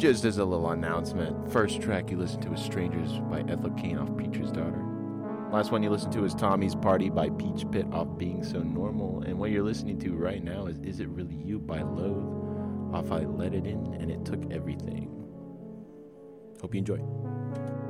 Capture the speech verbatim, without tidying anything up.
Just as a little announcement, first track you listened to was Strangers by Ethel Kane off Preacher's Daughter. Last one you listened to is Tommy's Party by Peach Pit off Being So Normal. And what you're listening to right now is Is It Really You by Loathe off I Let It In and It Took Everything. Hope you enjoy.